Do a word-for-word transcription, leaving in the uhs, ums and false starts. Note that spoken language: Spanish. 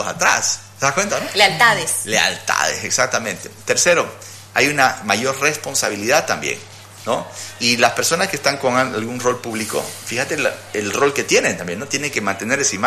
atrás. ¿Te das cuenta, no? Lealtades. Lealtades, exactamente. Tercero, hay una mayor responsabilidad también, ¿no? Y las personas que están con algún rol público, fíjate la, el rol que tienen también, ¿no? Tienen que mantener esa imagen.